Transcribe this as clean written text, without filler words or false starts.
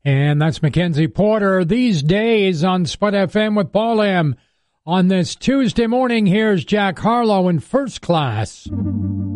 And that's Mackenzie Porter these days on Spud FM with Paul M. On this Tuesday morning, here's Jack Harlow in First Class.